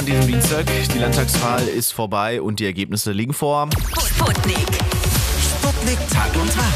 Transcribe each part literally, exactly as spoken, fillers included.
diesem Dienstag. Die Landtagswahl ist vorbei und die Ergebnisse liegen vor. Sputnik. Sputnik Tag und Tag.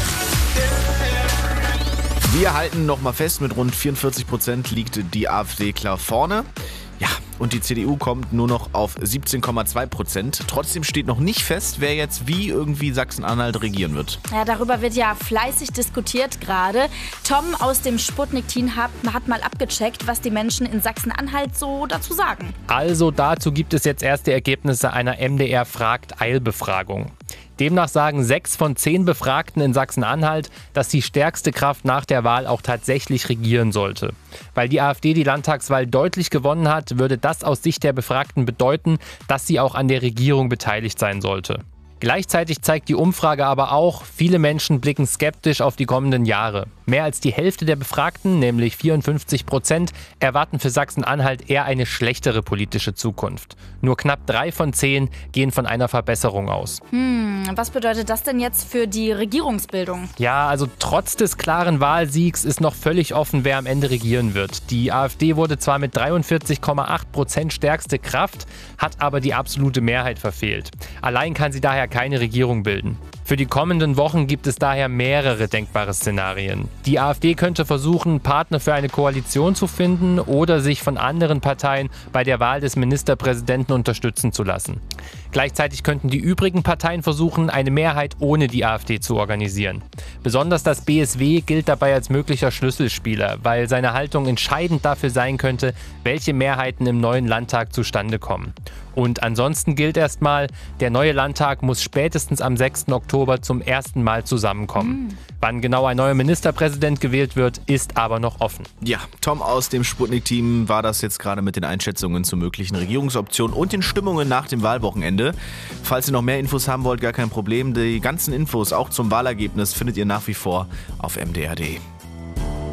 Wir halten noch mal fest, mit rund vierundvierzig Prozent liegt die AfD klar vorne. Ja, und die C D U kommt nur noch auf siebzehn Komma zwei Prozent. Trotzdem steht noch nicht fest, wer jetzt wie irgendwie Sachsen-Anhalt regieren wird. Ja, darüber wird ja fleißig diskutiert gerade. Tom aus dem Sputnik-Team hat, hat mal abgecheckt, was die Menschen in Sachsen-Anhalt so dazu sagen. Also dazu gibt es jetzt erste Ergebnisse einer M D R-Fragt-Eilbefragung. Demnach sagen sechs von zehn Befragten in Sachsen-Anhalt, dass die stärkste Kraft nach der Wahl auch tatsächlich regieren sollte. Weil die AfD die Landtagswahl deutlich gewonnen hat, würde das aus Sicht der Befragten bedeuten, dass sie auch an der Regierung beteiligt sein sollte. Gleichzeitig zeigt die Umfrage aber auch, viele Menschen blicken skeptisch auf die kommenden Jahre. Mehr als die Hälfte der Befragten, nämlich vierundfünfzig Prozent, erwarten für Sachsen-Anhalt eher eine schlechtere politische Zukunft. Nur knapp drei von zehn gehen von einer Verbesserung aus. Hm, was bedeutet das denn jetzt für die Regierungsbildung? Ja, also trotz des klaren Wahlsiegs ist noch völlig offen, wer am Ende regieren wird. Die AfD wurde zwar mit dreiundvierzig Komma acht Prozent stärkste Kraft, hat aber die absolute Mehrheit verfehlt. Allein kann sie daher keine Regierung bilden. Für die kommenden Wochen gibt es daher mehrere denkbare Szenarien. Die AfD könnte versuchen, Partner für eine Koalition zu finden oder sich von anderen Parteien bei der Wahl des Ministerpräsidenten unterstützen zu lassen. Gleichzeitig könnten die übrigen Parteien versuchen, eine Mehrheit ohne die AfD zu organisieren. Besonders das B S W gilt dabei als möglicher Schlüsselspieler, weil seine Haltung entscheidend dafür sein könnte, welche Mehrheiten im neuen Landtag zustande kommen. Und ansonsten gilt erstmal, der neue Landtag muss spätestens am sechsten Oktober zum ersten Mal zusammenkommen. Mhm. Wann genau ein neuer Ministerpräsident gewählt wird, ist aber noch offen. Ja, Tom aus dem Sputnik-Team war das jetzt gerade mit den Einschätzungen zu möglichen Regierungsoptionen und den Stimmungen nach dem Wahlwochenende. Falls ihr noch mehr Infos haben wollt, gar kein Problem. Die ganzen Infos, auch zum Wahlergebnis, findet ihr nach wie vor auf M D R punkt D E.